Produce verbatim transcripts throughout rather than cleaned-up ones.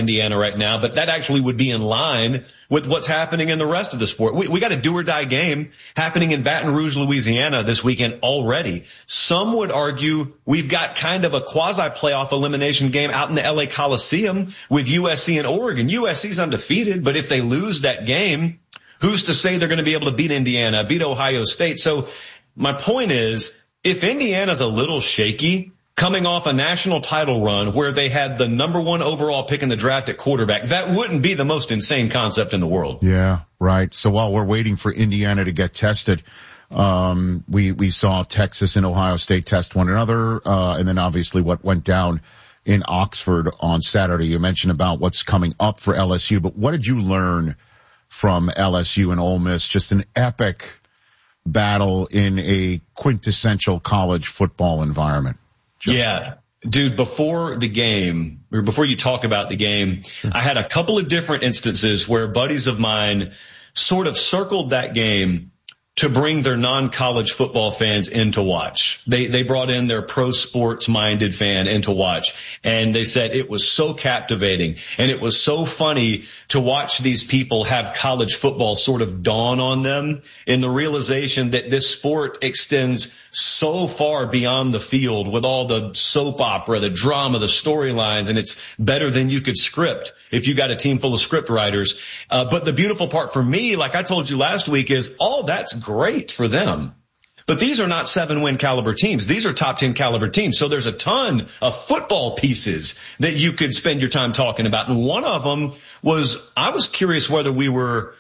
Indiana right now, but that actually would be in line with what's happening in the rest of the sport. We, we got a do or die game happening in Baton Rouge, Louisiana this weekend already. Some would argue we've got kind of a quasi playoff elimination game out in the L A Coliseum with U S C and Oregon. U S C's undefeated, but if they lose that game, who's to say they're going to be able to beat Indiana, beat Ohio State? So my point is, if Indiana's a little shaky, coming off a national title run where they had the number one overall pick in the draft at quarterback, that wouldn't be the most insane concept in the world. Yeah, right. So while we're waiting for Indiana to get tested, um, we, we saw Texas and Ohio State test one another, uh, and then obviously what went down in Oxford on Saturday. You mentioned about what's coming up for L S U, but what did you learn from L S U and Ole Miss? Just an epic battle in a quintessential college football environment. Just yeah. Dude, before the game, or before you talk about the game, I had a couple of different instances where buddies of mine sort of circled that game to bring their non-college football fans in to watch. They, they brought in their pro sports minded fan in to watch, and they said it was so captivating and it was so funny to watch these people have college football sort of dawn on them in the realization that this sport extends so far beyond the field with all the soap opera, the drama, the storylines, and it's better than you could script if you got a team full of script writers. Uh, but the beautiful part for me, like I told you last week, is all that's great for them. But these are not seven win caliber teams. These are top ten caliber teams. So there's a ton of football pieces that you could spend your time talking about. And one of them was, I was curious whether we were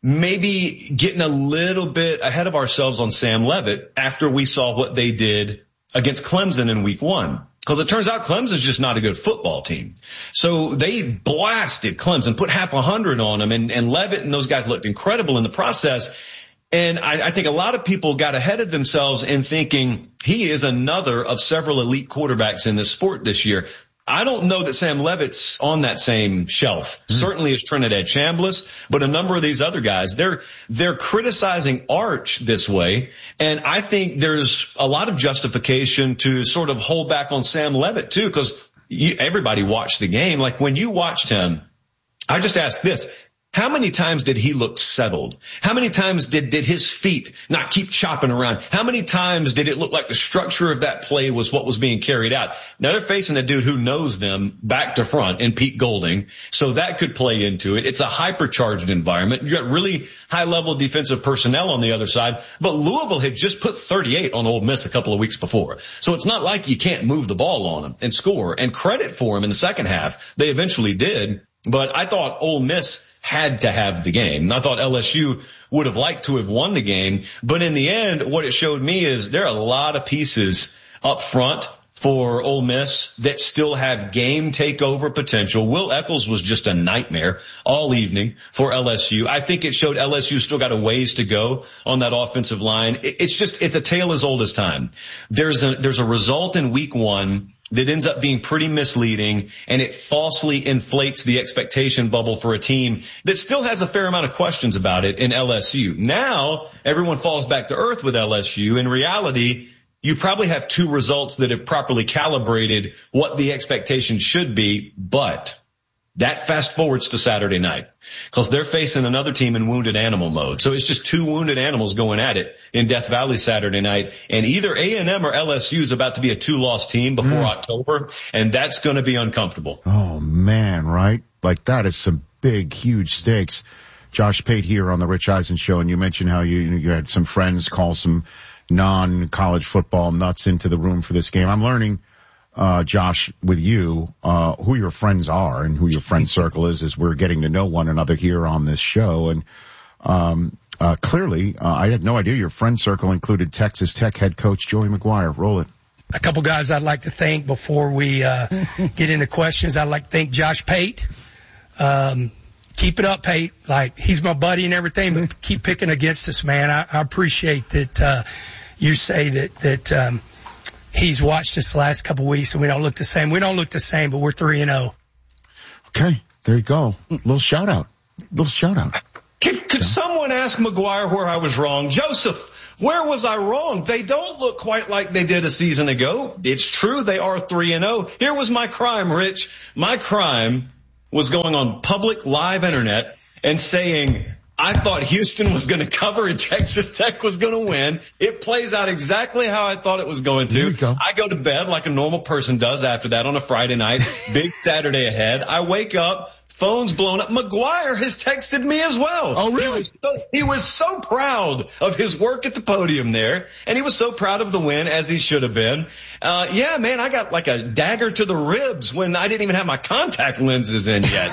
maybe getting a little bit ahead of ourselves on Sam Leavitt after we saw what they did against Clemson in week one. Because it turns out Clemson's just not a good football team. So they blasted Clemson, put half a hundred on them, and, and Leavitt and those guys looked incredible in the process. And I, I think a lot of people got ahead of themselves in thinking he is another of several elite quarterbacks in this sport this year. I don't know that Sam Leavitt's on that same shelf. Mm. Certainly is Trinidad Chambliss, but a number of these other guys, they're, they're criticizing Arch this way. And I think there's a lot of justification to sort of hold back on Sam Leavitt too, because everybody watched the game. Like when you watched him, I just ask this. How many times did he look settled? How many times did, did his feet not keep chopping around? How many times did it look like the structure of that play was what was being carried out? Now they're facing a dude who knows them back to front in Pete Golding. So that could play into it. It's a hypercharged environment. You got really high level defensive personnel on the other side, but Louisville had just put thirty-eight on Ole Miss a couple of weeks before. So it's not like you can't move the ball on them and score, and credit for them in the second half. They eventually did, but I thought Ole Miss had to have the game. I thought L S U would have liked to have won the game, but in the end, what it showed me is there are a lot of pieces up front for Ole Miss that still have game takeover potential. Will Eccles was just a nightmare all evening for L S U. I think it showed L S U still got a ways to go on that offensive line. It's just, it's a tale as old as time. There's a, there's a result in week one that ends up being pretty misleading, and it falsely inflates the expectation bubble for a team that still has a fair amount of questions about it in L S U. Now, everyone falls back to earth with L S U. In reality, you probably have two results that have properly calibrated what the expectation should be, but that fast forwards to Saturday night because they're facing another team in wounded animal mode. So it's just two wounded animals going at it in Death Valley Saturday night. And either A and M or L S U is about to be a two-loss team before mm. October, and that's going to be uncomfortable. Oh, man, right? Like that is some big, huge stakes. Josh Pate here on the Rich Eisen Show, and you mentioned how you, you had some friends call some non-college football nuts into the room for this game. I'm learning Uh, Josh, with you, uh, who your friends are and who your friend circle is, as we're getting to know one another here on this show. And, um, uh, clearly, uh, I had no idea your friend circle included Texas Tech head coach Joey McGuire. Roll it. A couple guys I'd like to thank before we, uh, get into questions. I'd like to thank Josh Pate. Um, keep it up, Pate. Like, he's my buddy and everything, but keep picking against us, man. I, I appreciate that, uh, you say that, that, um, he's watched us the last couple of weeks and we don't look the same. We don't look the same, but we're three and oh. Okay, there you go. Little shout out. Little shout out. Could, could someone ask McGuire where I was wrong? Joseph, where was I wrong? They don't look quite like they did a season ago. It's true they are three and oh. Here was my crime, Rich. My crime was going on public live internet and saying, I thought Houston was going to cover and Texas Tech was going to win. It plays out exactly how I thought it was going to. Go. I go to bed like a normal person does after that on a Friday night. Big Saturday ahead. I wake up. Phone's blown up. McGuire has texted me as well. Oh, really? He was, so, he was so proud of his work at the podium there, and he was so proud of the win, as he should have been. Uh, yeah, man, I got like a dagger to the ribs when I didn't even have my contact lenses in yet.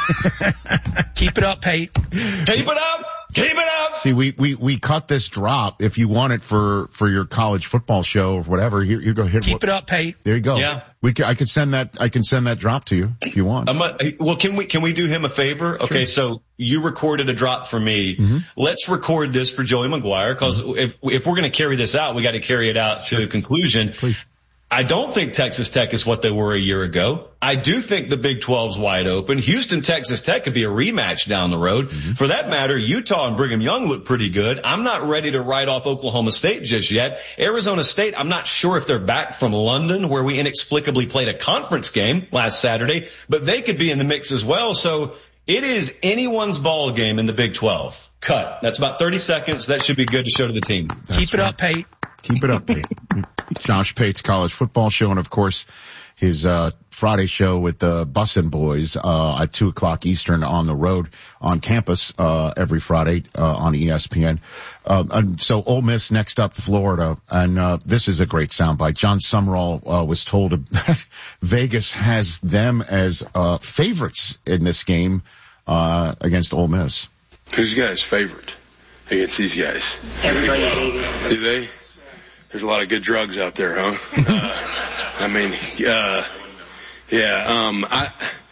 Keep it up, Pate. Keep it up. Keep it up. See, we, we, we cut this drop. If you want it for, for your college football show or whatever, you, you go hit. Keep what, it up, Pate. There you go. Yeah. We can, I could send that, I can send that drop to you if you want. Um, well, can we, can we do him a favor? Okay. Sure. So you recorded a drop for me. Mm-hmm. Let's record this for Joey McGuire, cause mm-hmm. if, if we're going to carry this out, we got to carry it out sure. to conclusion. Please. I don't think Texas Tech is what they were a year ago. I do think the Big twelve's wide open. Houston, Texas Tech could be a rematch down the road. Mm-hmm. For that matter, Utah and Brigham Young look pretty good. I'm not ready to write off Oklahoma State just yet. Arizona State, I'm not sure if they're back from London, where we inexplicably played a conference game last Saturday, but they could be in the mix as well. So it is anyone's ball game in the Big twelve. Cut. That's about thirty seconds. That should be good to show to the team. That's Keep it right. up, Pate. Keep it up, Pate. Josh Pate's college football show, and of course his uh Friday show with the Bussin' Boys uh at two o'clock Eastern on the road on campus uh every Friday uh on E S P N. Uh, and so Ole Miss next up, Florida, and uh this is a great soundbite. John Summerall uh, was told Vegas has them as uh favorites in this game uh against Ole Miss. Who's your guys' favorite against these guys? Everybody in Vegas. Do they? There's a lot of good drugs out there, huh? uh, I mean, uh, yeah, um, I,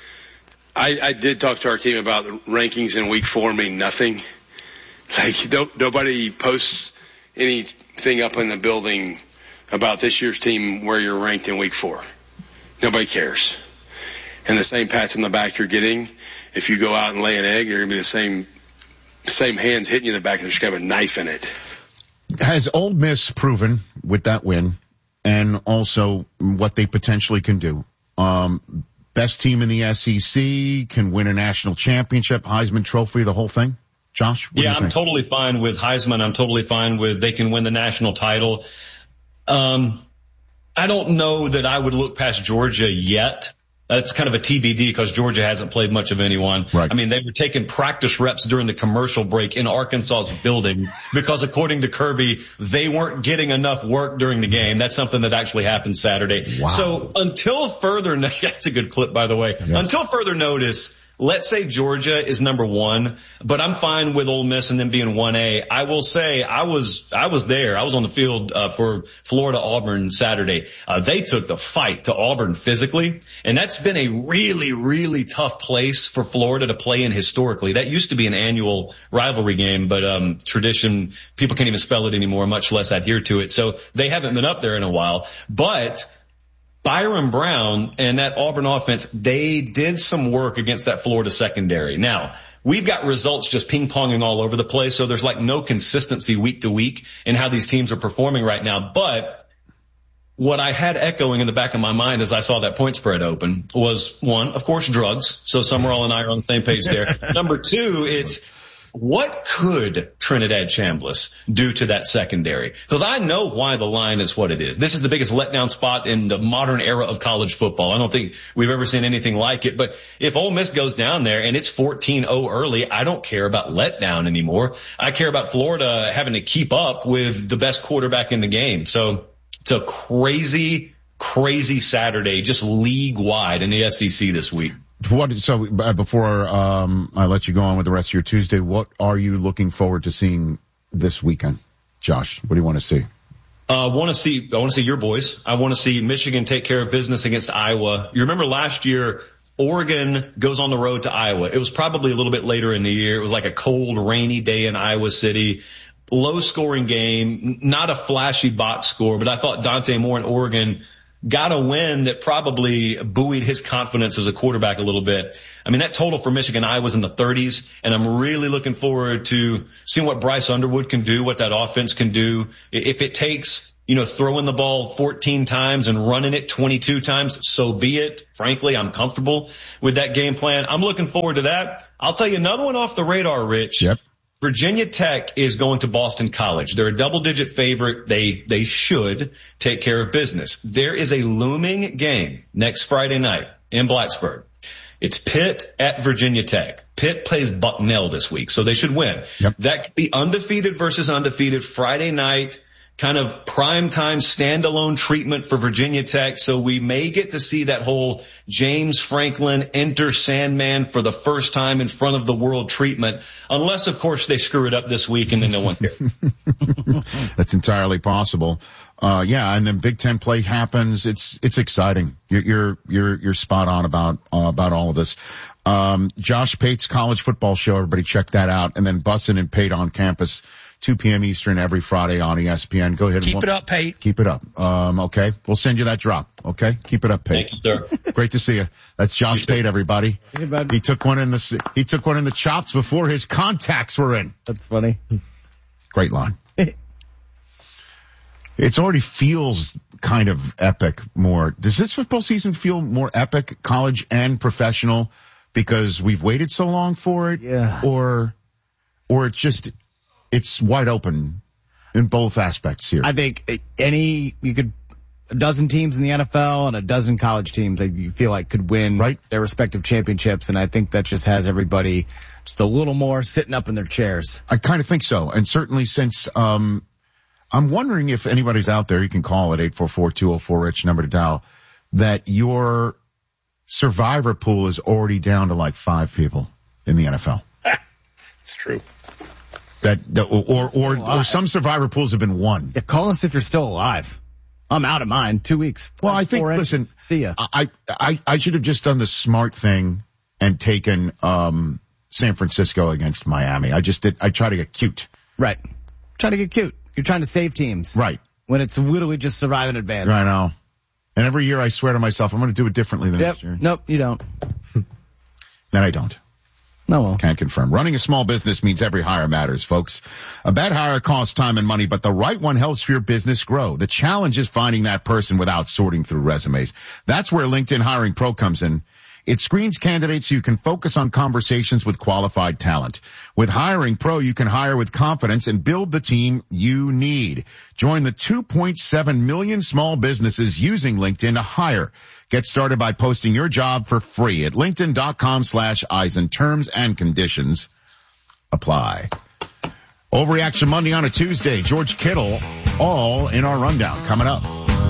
I, I did talk to our team about the rankings in week four mean nothing. Like, don't, nobody posts anything up in the building about this year's team where you're ranked in week four. Nobody cares. And the same pats on the back you're getting, if you go out and lay an egg, they're going to be the same, same hands hitting you in the back. They're just going to have a knife in it. Has Ole Miss proven with that win and also what they potentially can do? Um, best team in the S E C, can win a national championship, Heisman Trophy, the whole thing? Josh? Yeah, I'm totally fine with Heisman. I'm totally fine with they can win the national title. Um, I don't know that I would look past Georgia yet. That's kind of a T B D because Georgia hasn't played much of anyone. Right. I mean, they were taking practice reps during the commercial break in Arkansas's building because according to Kirby, they weren't getting enough work during the game. That's something that actually happened Saturday. Wow. So until further, that's a good clip, by the way. Yes. Until further notice, let's say Georgia is number one, but I'm fine with Ole Miss and them being one A. I will say I was, I was there. I was on the field, uh, for Florida Auburn Saturday. Uh, they took the fight to Auburn physically, and that's been a really, really tough place for Florida to play in historically. That used to be an annual rivalry game, but, um, tradition, people can't even spell it anymore, much less adhere to it. So they haven't been up there in a while, but Byron Brown and that Auburn offense, they did some work against that Florida secondary. Now, we've got results just ping-ponging all over the place, so there's like no consistency week to week in how these teams are performing right now. But what I had echoing in the back of my mind as I saw that point spread open was, one, of course, drugs. So Summerall and I are on the same page there. Number two, it's what could Trinidad Chambliss do to that secondary? Because I know why the line is what it is. This is the biggest letdown spot in the modern era of college football. I don't think we've ever seen anything like it. But if Ole Miss goes down there and it's fourteen oh early, I don't care about letdown anymore. I care about Florida having to keep up with the best quarterback in the game. So it's a crazy, crazy Saturday, just league wide in the S E C this week. What, so uh, before um, I let you go on with the rest of your Tuesday, what are you looking forward to seeing this weekend, Josh? What do you want to see? I uh, want to see. I want to see your boys. I want to see Michigan take care of business against Iowa. You remember last year, Oregon goes on the road to Iowa. It was probably a little bit later in the year. It was like a cold, rainy day in Iowa City. Low scoring game, not a flashy box score, but I thought Dante Moore and Oregon got a win that probably buoyed his confidence as a quarterback a little bit. I mean, that total for Michigan I was in the thirties, and I'm really looking forward to seeing what Bryce Underwood can do, what that offense can do. If it takes, you know, throwing the ball fourteen times and running it twenty-two times, so be it. Frankly, I'm comfortable with that game plan. I'm looking forward to that. I'll tell you another one off the radar, Rich. Yep. Virginia Tech is going to Boston College. They're a double-digit favorite. They they should take care of business. There is a looming game next Friday night in Blacksburg. It's Pitt at Virginia Tech. Pitt plays Bucknell this week, so they should win. Yep. That could be undefeated versus undefeated Friday night, kind of primetime standalone treatment for Virginia Tech. So we may get to see that whole James Franklin enter Sandman for the first time in front of the world treatment, unless, of course, they screw it up this week and then no one cares. That's entirely possible. Uh, yeah, and then Big Ten play happens. It's, it's exciting. You're, you're, you're, you're spot on about, uh, about all of this. Um, Josh Pate's college football show. Everybody check that out. And then Bussin' and Pate on campus, two p.m. Eastern every Friday on E S P N. Go ahead. Keep and it up, Pate. Keep it up. Um, okay. We'll send you that drop. Okay. Keep it up, Pate. Thank you, sir. Great to see you. That's Josh Pate, everybody. Hey, bud. He took one in the, he took one in the chops before his contacts were in. That's funny. Great line. It already feels kind of epic more. Does this football season feel more epic, college and professional, because we've waited so long for it? Yeah. Or, or it's just, it's wide open in both aspects here. I think any, you could, a dozen teams in the N F L and a dozen college teams that you feel like could win right. their respective championships. And I think that just has everybody just a little more sitting up in their chairs. I kind of think so. And certainly since, um, I'm wondering if anybody's out there, you can call at eight four four, two oh four, RICH, number to dial, that your survivor pool is already down to like five people in the N F L. It's true. That, that or, or, or, or some survivor pools have been won. Yeah, call us if you're still alive. I'm out of mine. Two weeks. Well, I think, Four listen, inches. See ya. I, I, I should have just done the smart thing and taken, um, San Francisco against Miami. I just did, I try to get cute. Right. Try to get cute. You're trying to save teams. Right. When it's literally just survive in advance. I know. And every year I swear to myself, I'm going to do it differently than Yep. next year. Nope, you don't. Then I don't. No, well. Can't confirm. Running a small business means every hire matters, folks. A bad hire costs time and money, but the right one helps your business grow. The challenge is finding that person without sorting through resumes. That's where LinkedIn Hiring Pro comes in. It screens candidates so you can focus on conversations with qualified talent. With Hiring Pro, you can hire with confidence and build the team you need. Join the two point seven million small businesses using LinkedIn to hire. Get started by posting your job for free at linkedin.com slash Eisen. Terms and conditions apply. Overreaction Monday on a Tuesday. George Kittle, all in our rundown. Coming up.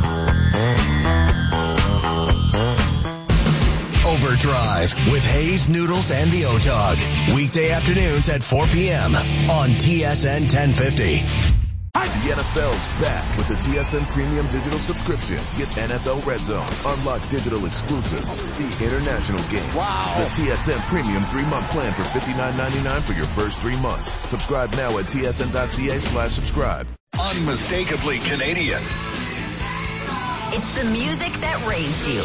Overdrive with Hayes, Noodles, and the O-Dog. Weekday afternoons at four p.m. on T S N ten fifty. The N F L's back with the T S N Premium Digital Subscription. Get N F L Red Zone, unlock digital exclusives, see international games. Wow. The T S N Premium three-month plan for fifty-nine ninety-nine for your first three months. Subscribe now at tsn.ca slash subscribe. Unmistakably Canadian. It's the music that raised you.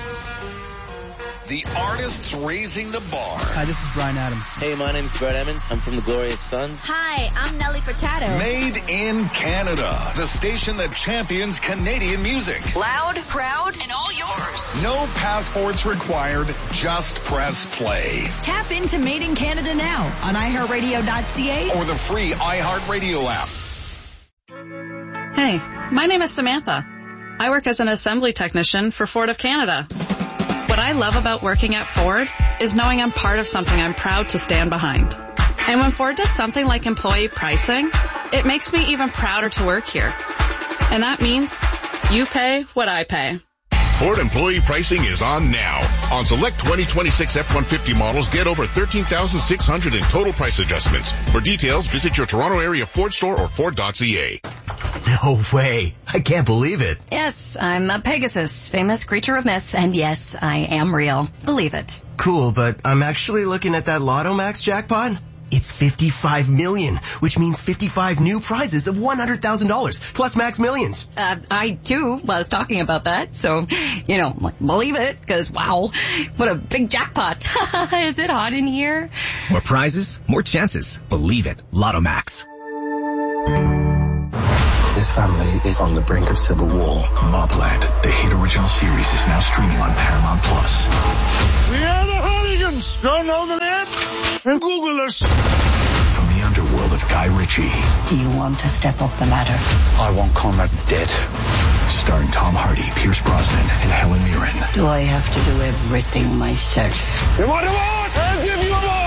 The artists raising the bar. Hi, this is Bryan Adams. Hey, my name's Brett Emmons. I'm from the Glorious Sons. Hi, I'm Nelly Furtado. Made in Canada. The station that champions Canadian music. Loud, proud, and all yours. No passports required. Just press play. Tap into Made in Canada now on i heart radio dot c a or the free iHeartRadio app. Hey, my name is Samantha. I work as an assembly technician for Ford of Canada. What I love about working at Ford is knowing I'm part of something I'm proud to stand behind. And when Ford does something like employee pricing, it makes me even prouder to work here. And that means you pay what I pay. Ford employee pricing is on now. On select twenty twenty-six F one fifty models, get over thirteen thousand six hundred in total price adjustments. For details, visit your Toronto area Ford store or Ford dot c a. No way. I can't believe it. Yes, I'm a Pegasus, famous creature of myth, and yes, I am real. Believe it. Cool, but I'm actually looking at that Lotto Max jackpot. It's fifty-five million, which means fifty-five new prizes of one hundred thousand dollars, plus Max Millions. Uh, I, too, was talking about that, so, you know, believe it, because, wow, what a big jackpot. Is it hot in here? More prizes, more chances. Believe it. Lotto Max. This family is on the brink of civil war. Mobland, the hit original series, is now streaming on Paramount Plus. We are the hooligans. Don't know the net? And Google us. From the underworld of Guy Ritchie. Do you want to step up the ladder? I want Conrad dead. Starring Tom Hardy, Pierce Brosnan, and Helen Mirren. Do I have to do everything myself? You want a more? I'll give you more.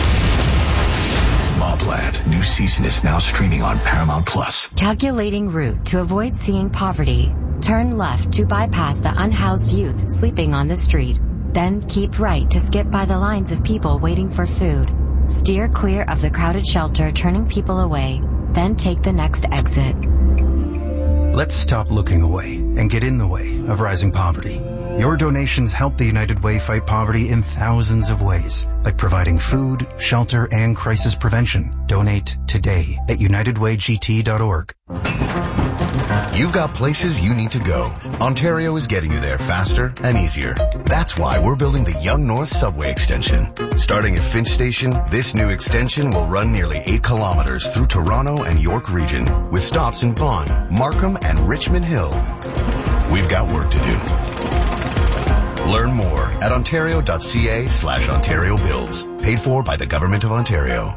Mobland, new season is now streaming on Paramount Plus. Calculating route to avoid seeing poverty. Turn left to bypass the unhoused youth sleeping on the street. Then keep right to skip by the lines of people waiting for food. Steer clear of the crowded shelter turning people away. Then take the next exit. Let's stop looking away and get in the way of rising poverty. Your donations help the United Way fight poverty in thousands of ways, like providing food, shelter, and crisis prevention. Donate today at united way g t dot org. You've got places you need to go. Ontario is getting you there faster and easier. That's why we're building the Yonge North Subway Extension. Starting at Finch Station, this new extension will run nearly eight kilometers through Toronto and York region, with stops in Vaughan, Markham, and Richmond Hill. We've got work to do. Learn more at ontario.ca slash Ontario Builds. Paid for by the Government of Ontario.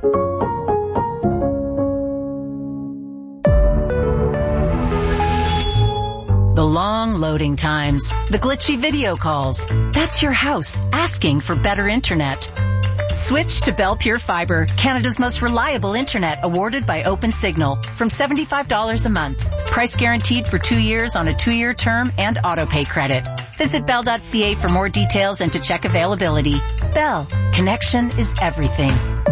The long loading times, the glitchy video calls. That's your house asking for better internet. Switch to Bell Pure Fiber, Canada's most reliable internet, awarded by OpenSignal, from seventy-five dollars a month. Price guaranteed for two years on a two-year term and auto-pay credit. Visit bell dot c a for more details and to check availability. Bell, connection is everything.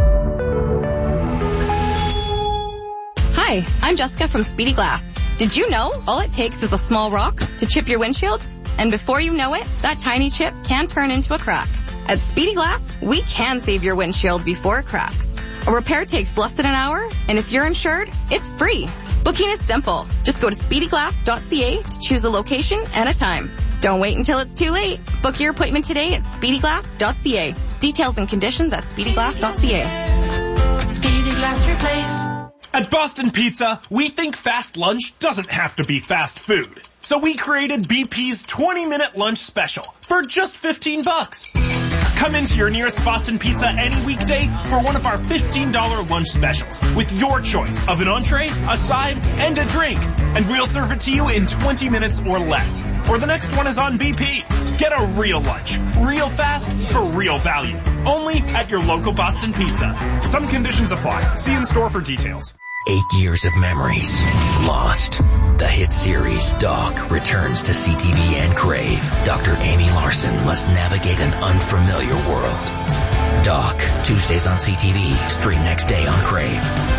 Hi, I'm Jessica from Speedy Glass. Did you know all it takes is a small rock to chip your windshield? And before you know it, that tiny chip can turn into a crack. At Speedy Glass, we can save your windshield before it cracks. A repair takes less than an hour, and if you're insured, it's free. Booking is simple. Just go to speedy glass dot c a to choose a location and a time. Don't wait until it's too late. Book your appointment today at speedy glass dot c a. Details and conditions at speedy glass dot c a. Speedy Glass Replace. At Boston Pizza, we think fast lunch doesn't have to be fast food. So we created B P's twenty minute lunch special for just fifteen bucks. Come into your nearest Boston Pizza any weekday for one of our fifteen dollars lunch specials with your choice of an entree, a side, and a drink. And we'll serve it to you in twenty minutes or less. Or the next one is on B P. Get a real lunch, real fast, for real value. Only at your local Boston Pizza. Some conditions apply. See in store for details. Eight years of memories lost. The hit series Doc returns to C T V and Crave. Doctor Amy Larson must navigate an unfamiliar world. Doc, Tuesdays on C T V, stream next day on Crave.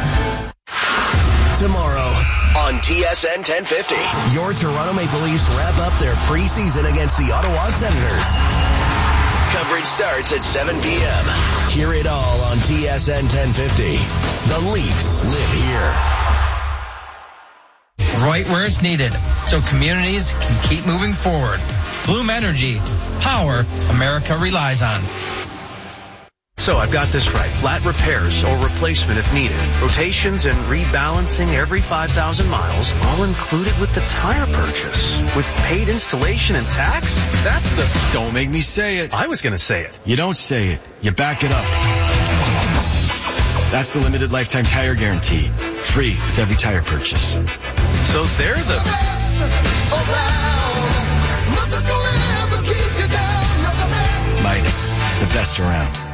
Tomorrow on T S N ten fifty, your Toronto Maple Leafs wrap up their preseason against the Ottawa Senators. Coverage starts at seven p.m. Hear it all on T S N ten fifty. The Leafs live here. Right where it's needed, so communities can keep moving forward. Bloom Energy, power America relies on. So I've got this right. Flat repairs or replacement if needed. Rotations and rebalancing every five thousand miles, all included with the tire purchase. With paid installation and tax? That's the... Don't make me say it. I was going to say it. You don't say it. You back it up. That's the limited lifetime tire guarantee. Free with every tire purchase. So they're the... Midas, the best around.